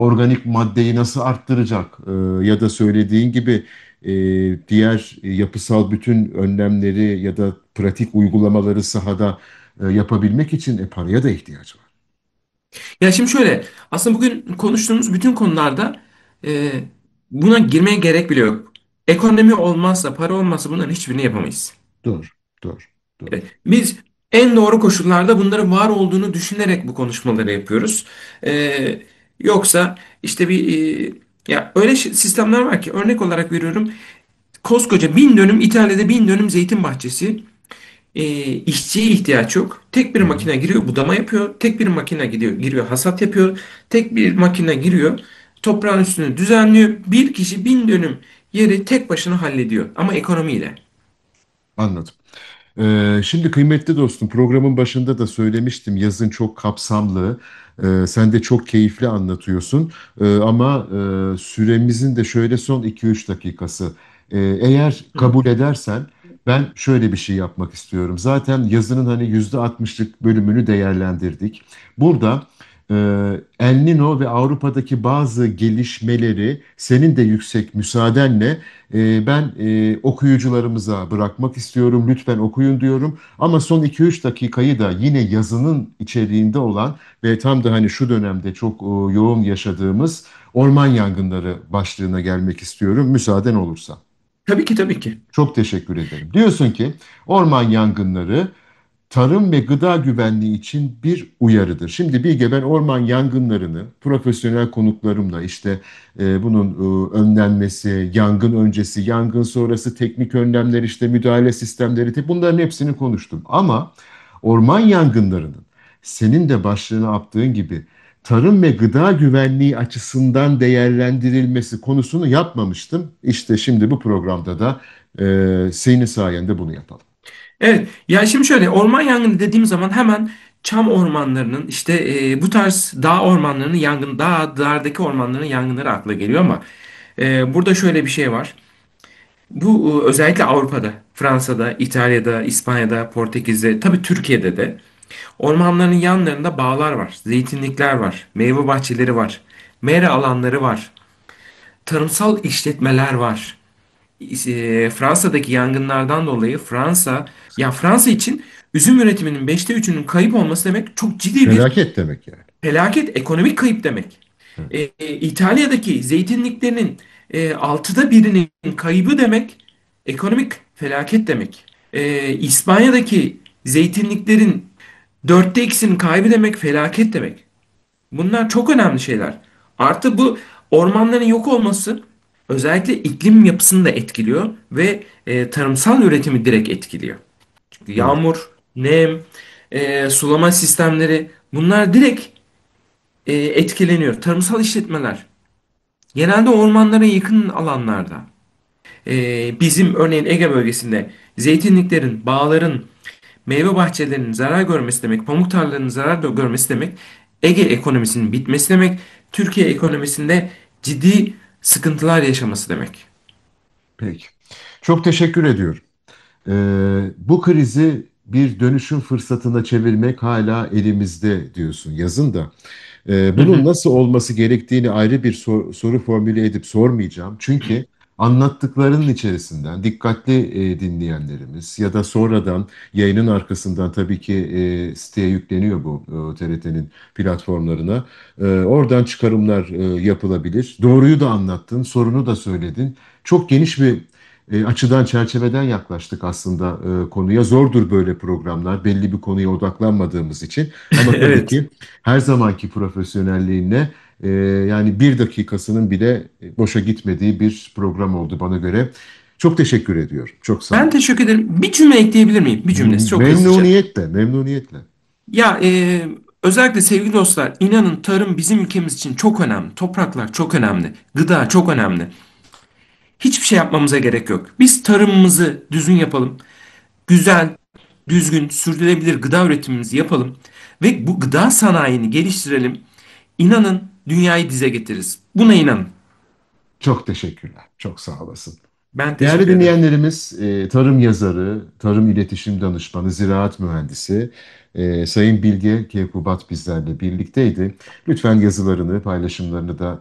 organik maddeyi nasıl arttıracak? Ya da söylediğin gibi diğer yapısal bütün önlemleri ya da pratik uygulamaları sahada yapabilmek için paraya da ihtiyaç var. Ya şimdi şöyle, aslında bugün konuştuğumuz bütün konularda e, buna girmeye gerek bile yok. Ekonomi olmazsa, para olmazsa bunların hiçbirini yapamayız. Doğru, doğru, doğru. Biz en doğru koşullarda bunların var olduğunu düşünerek bu konuşmaları yapıyoruz. Yoksa işte ya öyle sistemler var ki, örnek olarak veriyorum. Koskoca 1000 dönüm, İtalya'da 1000 dönüm zeytin bahçesi. İşçiye ihtiyaç yok. Tek bir Hı hı. makine giriyor, budama yapıyor. Tek bir makine giriyor, hasat yapıyor. Tek bir makine giriyor, toprağın üstünü düzenliyor. Bir kişi 1000 dönüm yeri tek başına hallediyor. Ama ekonomiyle. Anladım. Şimdi kıymetli dostum, programın başında da söylemiştim, yazın çok kapsamlı. Sen de çok keyifli anlatıyorsun. Ama süremizin de şöyle son 2-3 dakikası. Eğer Hı. kabul edersen ben şöyle bir şey yapmak istiyorum. Zaten yazının hani %60'lık bölümünü değerlendirdik. Burada El Nino ve Avrupa'daki bazı gelişmeleri senin de yüksek müsaadenle ben okuyucularımıza bırakmak istiyorum. Lütfen okuyun diyorum. Ama son 2-3 dakikayı da yine yazının içeriğinde olan ve tam da hani şu dönemde çok yoğun yaşadığımız orman yangınları başlığına gelmek istiyorum. Müsaaden olursa. Tabii ki, tabii ki. Çok teşekkür ederim. Diyorsun ki orman yangınları tarım ve gıda güvenliği için bir uyarıdır. Şimdi Bilge, ben orman yangınlarını profesyonel konuklarımla işte bunun önlenmesi, yangın öncesi, yangın sonrası teknik önlemler, işte müdahale sistemleri, bunların hepsini konuştum. Ama orman yangınlarının senin de başlığını attığın gibi tarım ve gıda güvenliği açısından değerlendirilmesi konusunu yapmamıştım. İşte şimdi bu programda da senin sayende bunu yapalım. Evet. Ya şimdi şöyle, orman yangını dediğim zaman hemen çam ormanlarının, işte bu tarz dağ ormanlarının yangın, dağlardaki ormanların yangınları akla geliyor ama burada şöyle bir şey var. Bu özellikle Avrupa'da, Fransa'da, İtalya'da, İspanya'da, Portekiz'de, tabii Türkiye'de de ormanların yanlarında bağlar var, zeytinlikler var, meyve bahçeleri var, mera alanları var, tarımsal işletmeler var. Fransa'daki yangınlardan dolayı Fransa için üzüm üretiminin 5'te 3'ünün kayıp olması demek çok ciddi bir Felaket demek yani. felaket, ekonomik kayıp demek. Evet. İtalya'daki zeytinliklerin 6'da 1'inin kaybı demek, ekonomik felaket demek. İspanya'daki zeytinliklerin 4'te 2'sinin kaybı demek, felaket demek. Bunlar çok önemli şeyler. Artı bu ormanların yok olması özellikle iklim yapısını da etkiliyor ve tarımsal üretimi direkt etkiliyor. Çünkü Doğru. yağmur, nem, sulama sistemleri, bunlar direkt etkileniyor. Tarımsal işletmeler genelde ormanlara yakın alanlarda. Bizim örneğin Ege bölgesinde zeytinliklerin, bağların, meyve bahçelerinin zarar görmesi demek, pamuk tarlalarının zarar görmesi demek, Ege ekonomisinin bitmesi demek, Türkiye ekonomisinde ciddi sıkıntılar yaşaması demek. Peki. Çok teşekkür ediyorum. Bu krizi bir dönüşüm fırsatına çevirmek hala elimizde diyorsun yazın da. Hı Bunun hı. nasıl olması gerektiğini ayrı bir soru formüle edip sormayacağım. Çünkü anlattıklarının içerisinden dikkatli dinleyenlerimiz ya da sonradan yayının arkasından tabii ki siteye yükleniyor bu TRT'nin platformlarına. Oradan çıkarımlar yapılabilir. Doğruyu da anlattın, sorunu da söyledin. Çok geniş bir açıdan, çerçeveden yaklaştık aslında konuya. Zordur böyle programlar, belli bir konuya odaklanmadığımız için. Ama tabii Evet. ki her zamanki profesyonelliğinle yani bir dakikasının bile boşa gitmediği bir program oldu bana göre. Çok teşekkür ediyorum. Çok sağ Ben ol. teşekkür ederim. Bir cümle ekleyebilir miyim? Bir cümlesi çok hızlıca. Memnuniyetle, memnuniyetle. Ya özellikle sevgili dostlar, inanın tarım bizim ülkemiz için çok önemli. Topraklar çok önemli. Gıda çok önemli. Hiçbir şey yapmamıza gerek yok. Biz tarımımızı düzgün yapalım. Güzel, düzgün, sürdürülebilir gıda üretimimizi yapalım. Ve bu gıda sanayini geliştirelim. İnanın dünyayı dize getiririz. Buna inanın. Çok teşekkürler. Çok sağ olasın. Ben Değerli teşekkür ederim. dinleyenlerimiz, tarım yazarı, tarım iletişim danışmanı, ziraat mühendisi Sayın Bilge Keykubat bizlerle birlikteydi. Lütfen yazılarını, paylaşımlarını da